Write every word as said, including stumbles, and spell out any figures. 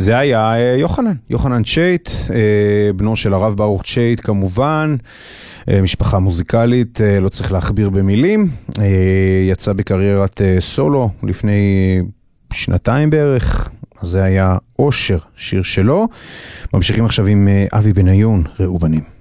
זה היה יוחנן, יוחנן צ'ייט, בנו של הרב ברוך צ'ייט כמובן, משפחה מוזיקלית, לא צריך להכביר במילים, יצא בקריירת סולו לפני שנתיים בערך, אז זה היה אושר, שיר שלו. ממשיכים עכשיו עם אבי בניון, ראו בנים.